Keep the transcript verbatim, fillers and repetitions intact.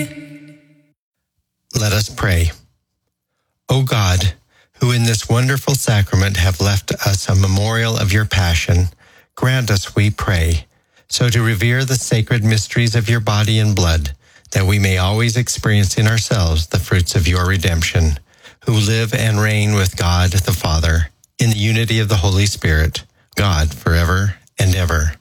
Let us pray. O God, who in this wonderful sacrament have left us a memorial of your passion, grant us, we pray, so to revere the sacred mysteries of your body and blood, that we may always experience in ourselves the fruits of your redemption, who live and reign with God the Father, in the unity of the Holy Spirit, God forever and ever.